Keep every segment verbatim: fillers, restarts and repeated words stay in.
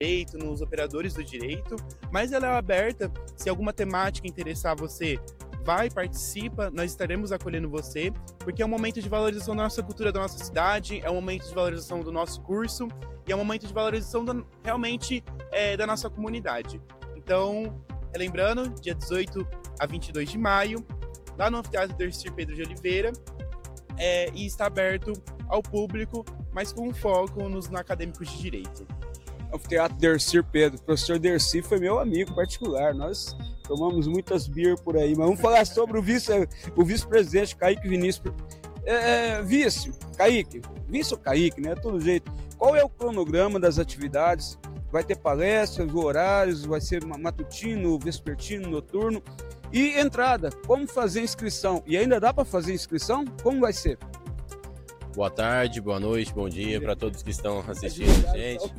direito, nos operadores do direito, mas ela é aberta, se alguma temática interessar você, vai, participa, nós estaremos acolhendo você, porque é um momento de valorização da nossa cultura, da nossa cidade, é um momento de valorização do nosso curso, e é um momento de valorização da, realmente é, da nossa comunidade. Então, lembrando, dia dezoito a vinte e dois de maio, lá no Anfiteatro Dercy Pedro de Oliveira, é, e está aberto ao público, mas com foco nos no acadêmicos de direito. Anfiteatro Dercy Pedro, o professor Dercy foi meu amigo particular, nós tomamos muitas beer por aí, mas vamos falar sobre o vice, o vice-presidente Kaique Vinícius. É, vice, Kaique, vice ou Kaique, né, todo jeito. Qual é o cronograma das atividades? Vai ter palestras, horários, vai ser matutino, vespertino, noturno. E entrada, como fazer inscrição? E ainda dá para fazer inscrição? Como vai ser? Boa tarde, boa noite, bom dia para todos que estão assistindo a gente.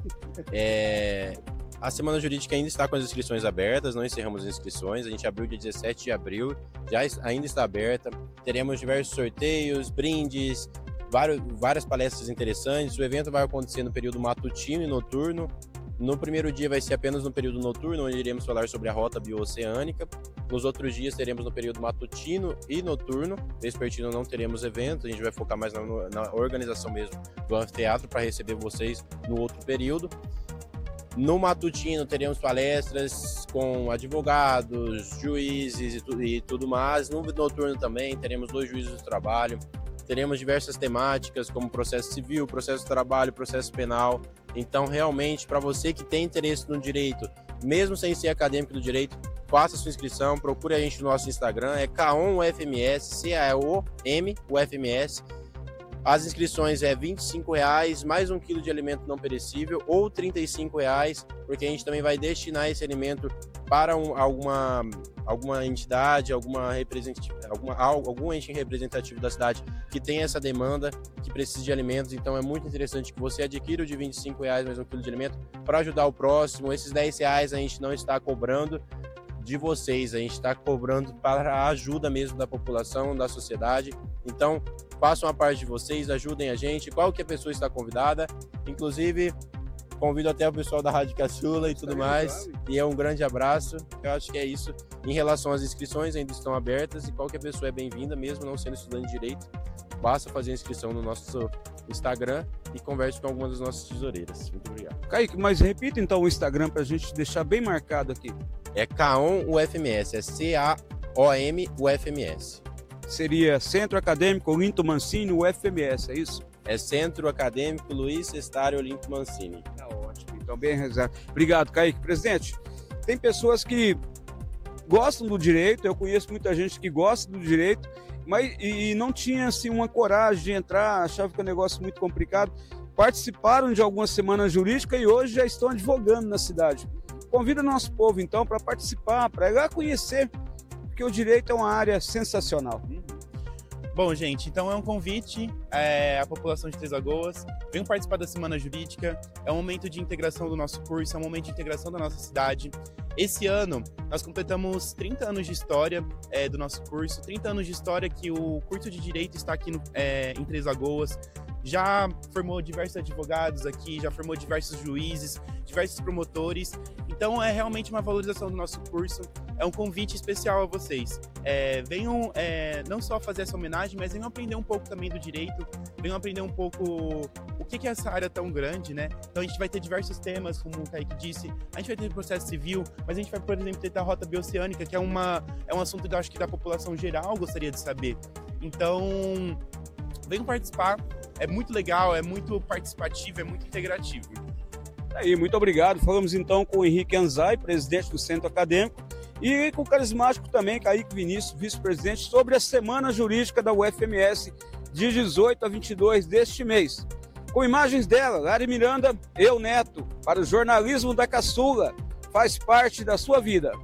É, a Semana Jurídica ainda está com as inscrições abertas, não encerramos as inscrições. A gente abriu dia dezessete de abril, já ainda está aberta. Teremos diversos sorteios, brindes, vários, várias palestras interessantes. O evento vai acontecer no período matutino e noturno. No primeiro dia vai ser apenas no período noturno, onde iremos falar sobre a rota bio-oceânica. Nos outros dias teremos no período matutino e noturno. Vespertino não teremos evento, a gente vai focar mais na, na organização mesmo do anfiteatro para receber vocês no outro período. No matutino teremos palestras com advogados, juízes e, tu, e tudo mais. No noturno também teremos dois juízes do trabalho. Teremos diversas temáticas como processo civil, processo de trabalho, processo penal. Então, realmente, para você que tem interesse no direito, mesmo sem ser acadêmico do direito, faça sua inscrição, procure a gente no nosso Instagram, é Caom U F M S, C A O M U F M S. As inscrições é vinte e cinco reais, mais um quilo de alimento não perecível, ou trinta e cinco reais, porque a gente também vai destinar esse alimento para um, alguma, alguma entidade, alguma representatividade, alguma, algum ente representativo da cidade que tem essa demanda, que precisa de alimentos. Então é muito interessante que você adquira o de vinte e cinco reais mais um quilo de alimento para ajudar o próximo. Esses dez reais a gente não está cobrando de vocês, a gente está cobrando para a ajuda mesmo da população, da sociedade. Então, façam a parte de vocês, ajudem a gente. Qualquer pessoa está convidada, inclusive convido até o pessoal da Rádio Caçula e tudo mais. E é um grande abraço. Eu acho que é isso. Em relação às inscrições, ainda estão abertas e qualquer pessoa é bem-vinda, mesmo não sendo estudante de direito. Basta fazer a inscrição no nosso Instagram e converse com algumas das nossas tesoureiras. Muito obrigado. Kaique, mas repita então o Instagram para a gente deixar bem marcado aqui. É Caom U F M S, é C A O M U F M S. Seria Centro Acadêmico Olinto Mancini, U F M S, é isso? É Centro Acadêmico Luiz Sestari Olinto Mancini. Tá ótimo, então bem rezado. Obrigado, Kaique. Presidente, tem pessoas que gostam do direito, eu conheço muita gente que gosta do direito, mas e não tinha assim uma coragem de entrar, achava que é um negócio muito complicado. Participaram de algumas semanas jurídicas e hoje já estão advogando na cidade. Convida nosso povo, então, para participar, para ir lá conhecer, porque o direito é uma área sensacional. Bom, gente, então é um convite é, à população de Três Lagoas. Venham participar da Semana Jurídica. É um momento de integração do nosso curso, é um momento de integração da nossa cidade. Esse ano, nós completamos trinta anos de história é, do nosso curso, trinta anos de história que o curso de Direito está aqui no, é, em Três Lagoas. Já formou diversos advogados aqui, já formou diversos juízes, diversos promotores. Então é realmente uma valorização do nosso curso. É um convite especial a vocês. É, venham é, não só fazer essa homenagem, mas venham aprender um pouco também do direito, venham aprender um pouco o que é essa área tão grande, né? Então a gente vai ter diversos temas, como o Kaique disse, a gente vai ter processo civil, mas a gente vai, por exemplo, ter a rota bio-oceânica, que é, uma, é um assunto que eu acho que da população geral gostaria de saber. Então, venham participar. É muito legal, é muito participativo, é muito integrativo. Aí, muito obrigado. Falamos então com o Henrique Anzai, presidente do Centro Acadêmico, e com o carismático também, Kaique Vinícius, vice-presidente, sobre a Semana Jurídica da U F M S, de dezoito a vinte e dois deste mês. Com imagens dela, Lari Miranda, eu, Neto, para o jornalismo da Caçula, faz parte da sua vida.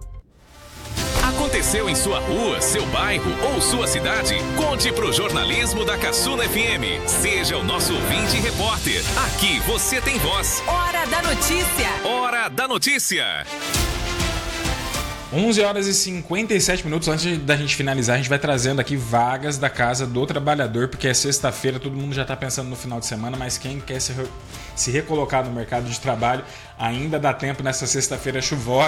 Aconteceu em sua rua, seu bairro ou sua cidade? Conte pro jornalismo da Caçula F M. Seja o nosso ouvinte e repórter. Aqui você tem voz. Hora da notícia. Hora da notícia. onze horas e cinquenta e sete minutos. Antes da gente finalizar, a gente vai trazendo aqui vagas da Casa do Trabalhador, porque é sexta-feira, todo mundo já está pensando no final de semana, mas quem quer se, re... se recolocar no mercado de trabalho ainda dá tempo nessa sexta-feira chuvosa.